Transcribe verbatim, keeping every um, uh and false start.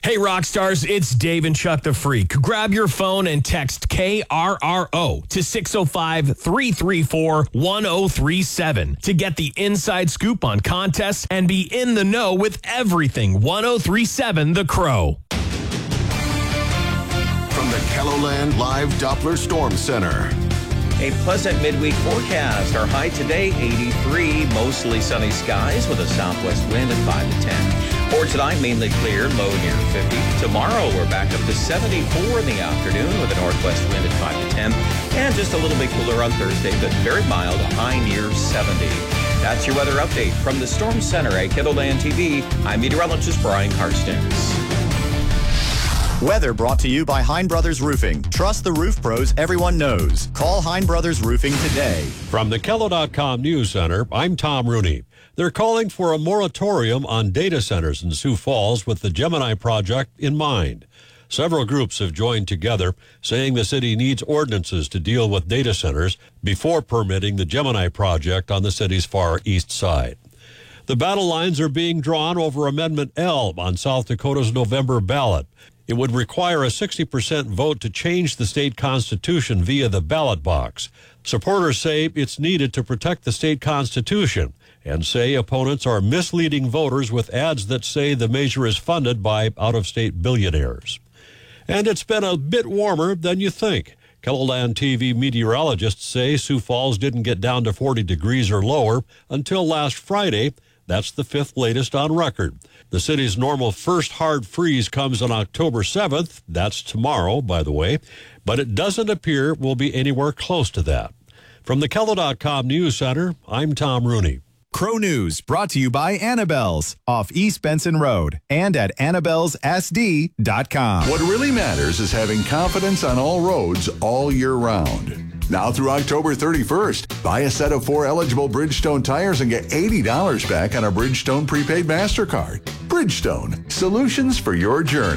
Hey, rock stars, it's Dave and Chuck the Freak. Grab your phone and text K R R O to six oh five, three three four, one oh three seven to get the inside scoop on contests and be in the know with everything one oh three seven The Crow. From the KELOLAND Live Doppler Storm Center. A pleasant midweek forecast. Our high today, eighty-three, mostly sunny skies with a southwest wind at five to ten. For tonight, mainly clear, low near fifty. Tomorrow, we're back up to seventy-four in the afternoon with a northwest wind at five to ten. And just a little bit cooler on Thursday, but very mild, a high near seventy. That's your weather update from the Storm Center at KELOLAND T V. I'm meteorologist Brian Karstens. Weather brought to you by Hein Brothers Roofing. Trust the roof pros everyone knows. Call Hein Brothers Roofing today. From the Kelo dot com News Center, I'm Tom Rooney. They're calling for a moratorium on data centers in Sioux Falls with the Gemini project in mind. Several groups have joined together, saying the city needs ordinances to deal with data centers before permitting the Gemini project on the city's far east side. The battle lines are being drawn over Amendment L on South Dakota's November ballot. It would require a sixty percent vote to change the state constitution via the ballot box. Supporters say it's needed to protect the state constitution and say opponents are misleading voters with ads that say the measure is funded by out-of-state billionaires. And it's been a bit warmer than you think. KELOLAND T V meteorologists say Sioux Falls didn't get down to forty degrees or lower until last Friday. That's the fifth latest on record. The city's normal first hard freeze comes on October seventh. That's tomorrow, by the way. But it doesn't appear we'll be anywhere close to that. From the Kelo dot com News Center, I'm Tom Rooney. Crow News brought to you by Annabelle's off East Benson Road and at annabelles s d dot com. What really matters is having confidence on all roads all year round. Now through October thirty-first, buy a set of four eligible Bridgestone tires and get eighty dollars back on a Bridgestone prepaid MasterCard. Bridgestone, solutions for your journey.